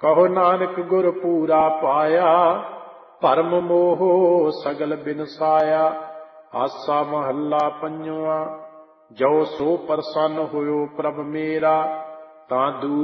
ਕਹੋ ਨਾਨਕ ਗੁਰ ਪੂਰਾ ਪਾਇਆ, ਭਰਮ ਮੋਹ ਸਗਲ ਬਿਨਸਾਇਆ। ਆਸਾ ਮਹੱਲਾ ਪੰਜਵਾ। ਜੋ ਸੋ ਪ੍ਰਸੰਨ ਹੋਇਓ ਪ੍ਰਭ ਮੇਰਾ, ਤਾਂ ਦੂਰ